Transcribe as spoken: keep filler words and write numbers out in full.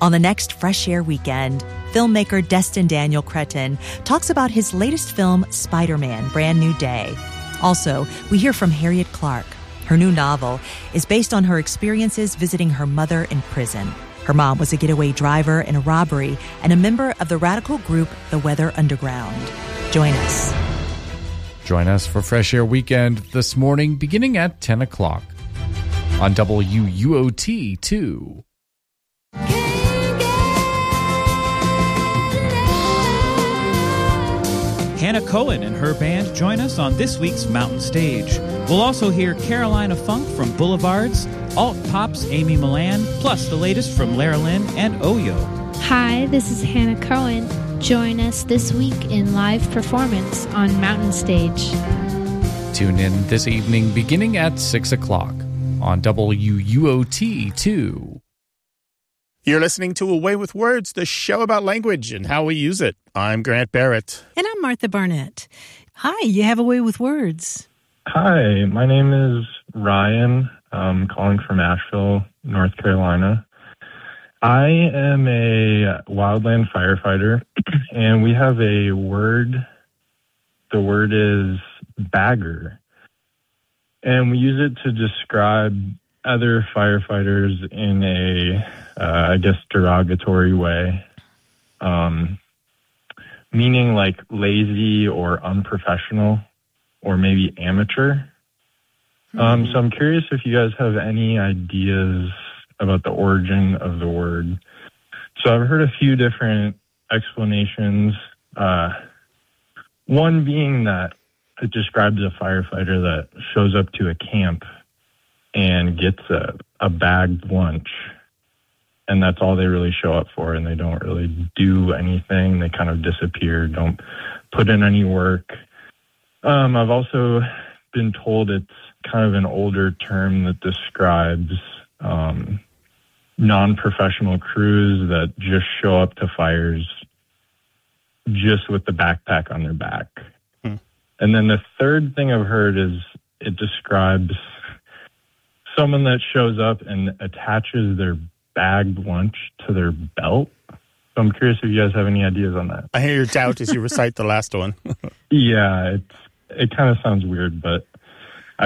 On the next Fresh Air Weekend, filmmaker Destin Daniel Cretton talks about his latest film, Spider-Man: Brand New Day. Also, we hear from Harriet Clark. Her new novel is based on her experiences visiting her mother in prison. Her mom was a getaway driver in a robbery and a member of the radical group The Weather Underground. Join us. Join us for Fresh Air Weekend this morning, beginning at ten o'clock on W U O T two. Hannah Cohen and her band join us on this week's Mountain Stage. We'll also hear Carolina Funk from Boulevards, Alt Pop's Amy Milan, plus the latest from Lara Lynn and Oyo. Hi, this is Hannah Cohen. Join us this week in live performance on Mountain Stage. Tune in this evening beginning at six o'clock on W U O T two. You're listening to A Way with Words, the show about language and how we use it. I'm Grant Barrett. And I'm Martha Barnett. Hi, you have A Way with Words. Hi, my name is Ryan. I'm calling from Asheville, North Carolina. I am a wildland firefighter, and we have a word. The word is bagger. And we use it to describe other firefighters in a, uh, I guess, derogatory way, um, meaning like lazy or unprofessional or maybe amateur. Mm-hmm. Um, so I'm curious if you guys have any ideas about the origin of the word. So I've heard a few different explanations. Uh, one being that it describes a firefighter that shows up to a camp and gets a, a bagged lunch, and that's all they really show up for, and they don't really do anything. They kind of disappear, don't put in any work. Um, I've also been told it's kind of an older term that describes um, non-professional crews that just show up to fires just with the backpack on their back. Hmm. And then the third thing I've heard is it describes someone that shows up and attaches their bagged lunch to their belt. So I'm curious if you guys have any ideas on that. I hear your doubt as you recite the last one. Yeah, it's, it kind of sounds weird, but